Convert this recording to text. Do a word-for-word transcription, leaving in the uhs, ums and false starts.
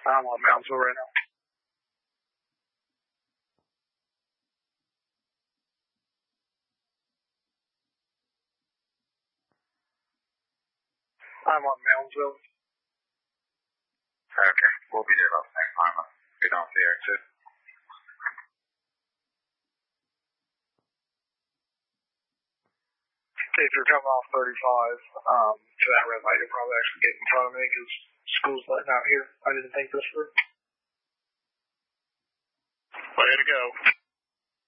I'm on Moundsville right now. I'm on Moundsville. Okay, we'll be there about the same time. Get off the exit. Okay, if you're coming off thirty-five um, to that red light, you'll probably actually get in front of me because school's letting out here. I didn't think this through. Way to go.